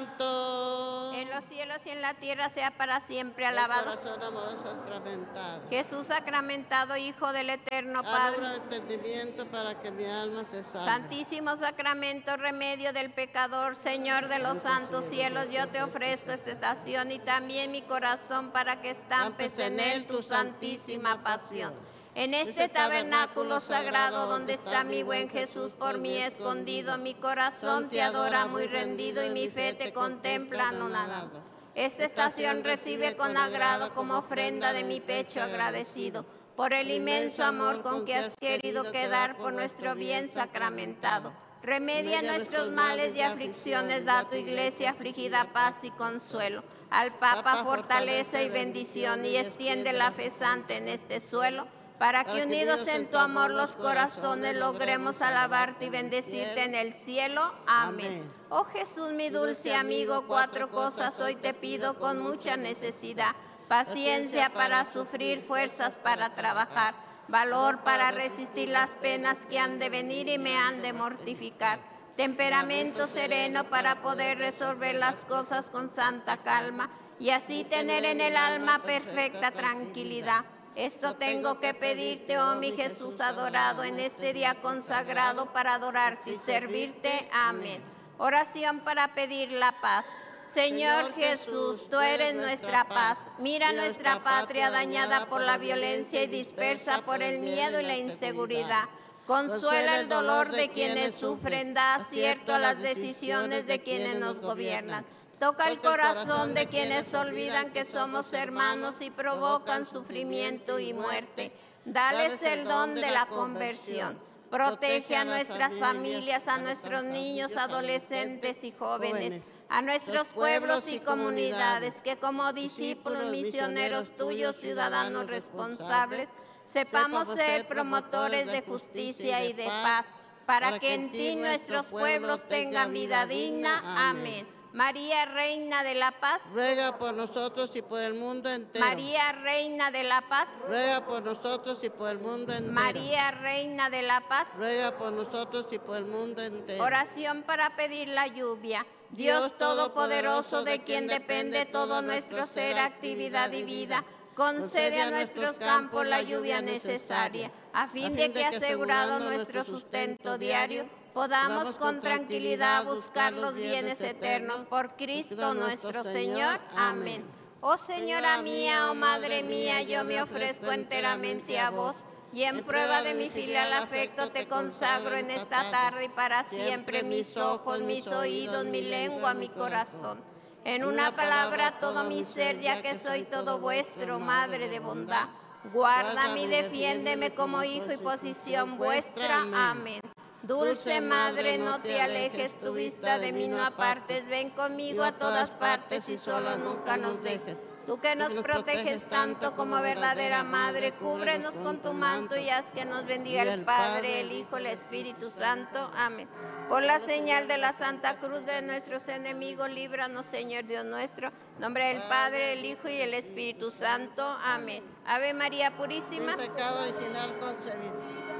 Santo. En los cielos y en la tierra sea para siempre El alabado. corazón amoroso sacramentado. Jesús sacramentado, Hijo del Eterno Padre. Abre el entendimiento para que mi alma se salve. Santísimo sacramento, remedio del pecador, Señor de los santos cielos, yo te ofrezco esta estación y también mi corazón para que estampes en él tu santísima pasión. En este tabernáculo sagrado donde está mi buen Jesús por mí escondido, mi corazón te adora muy rendido y mi fe te contempla anonadado. Esta estación recibe con agrado como ofrenda de mi pecho agradecido por el inmenso amor con que has querido quedar por nuestro bien sacramentado. Remedia nuestros males y aflicciones, da a tu iglesia afligida paz y consuelo. Al Papa fortaleza y bendición y extiende la fe santa en este suelo, para que unidos en tu amor los corazones logremos alabarte y bendecirte en el cielo. Amén. Oh Jesús, mi dulce amigo, 4 cosas hoy te pido con mucha necesidad: paciencia para sufrir, fuerzas para trabajar, valor para resistir las penas que han de venir y me han de mortificar, temperamento sereno para poder resolver las cosas con santa calma y así tener en el alma perfecta tranquilidad. Esto tengo que pedirte, oh mi Jesús adorado, en este día consagrado para adorarte y servirte. Amén. Oración para pedir la paz. Señor Jesús, tú eres nuestra paz. Mira nuestra patria dañada por la violencia y dispersa por el miedo y la inseguridad. Consuela el dolor de quienes sufren, da acierto a las decisiones de quienes nos gobiernan. Toca el corazón de quienes olvidan que somos hermanos y provocan sufrimiento y muerte. Dales el don de la conversión. Protege a nuestras familias, a nuestros niños, adolescentes y jóvenes, a nuestros pueblos y comunidades, que como discípulos misioneros tuyos, ciudadanos responsables, sepamos ser promotores de justicia y de paz, para que en ti nuestros pueblos tengan vida digna. Amén. María, Reina de la Paz, ruega por nosotros y por el mundo entero. María, Reina de la Paz, ruega por nosotros y por el mundo entero. María, Reina de la Paz, ruega por nosotros y por el mundo entero. Oración para pedir la lluvia. Dios Todopoderoso, de quien depende todo nuestro ser, actividad y vida, concede a nuestros campos la lluvia necesaria, a fin de que, asegurado nuestro sustento diario, podamos con tranquilidad buscar los bienes eternos por Cristo nuestro Señor. Amén. Oh Señora mía, oh Madre mía, yo me ofrezco enteramente a vos, y en prueba de mi filial afecto te consagro en esta tarde y para siempre mis ojos, mis oídos, mi lengua, mi corazón. En una palabra todo mi ser, ya que soy todo vuestro, Madre de bondad. Guárdame y defiéndeme como hijo y posición vuestra. Amén. Dulce Madre, no te alejes tu vista de mí, no apartes, ven conmigo a todas partes y solos nunca nos dejes. Tú que nos proteges tanto como verdadera Madre, cúbrenos con tu manto y haz que nos bendiga el Padre, el Hijo, el Espíritu Santo. Amén. Por la señal de la Santa Cruz de nuestros enemigos, líbranos, Señor Dios nuestro. En nombre del Padre, el Hijo y el Espíritu Santo. Amén. Ave María Purísima. Sin pecado original concebido.